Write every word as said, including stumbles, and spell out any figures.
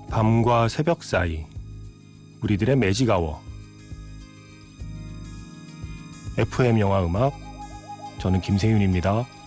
밤과 새벽 사이 우리들의 매직아워. 에프엠 영화 음악, 저는 김세윤입니다.